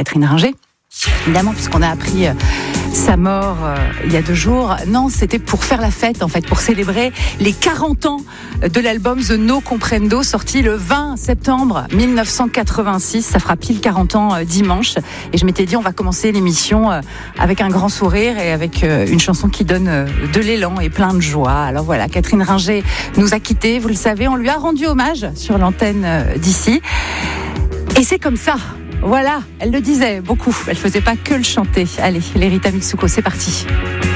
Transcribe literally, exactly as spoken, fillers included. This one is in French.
Catherine Ringer. Évidemment, puisqu'on a appris euh, sa mort euh, il y a deux jours. Non, c'était pour faire la fête, en fait, pour célébrer les quarante ans de l'album The No Comprendo, sorti le vingt septembre mille neuf cent quatre-vingt-six. Ça fera pile quarante ans euh, dimanche. Et je m'étais dit, on va commencer l'émission euh, avec un grand sourire et avec euh, une chanson qui donne euh, de l'élan et plein de joie. Alors voilà, Catherine Ringer nous a quittés, vous le savez, on lui a rendu hommage sur l'antenne euh, d'ici. Et c'est comme ça. Voilà, elle le disait beaucoup, elle faisait pas que le chanter. Allez, les Rita Mitsuko, c'est parti.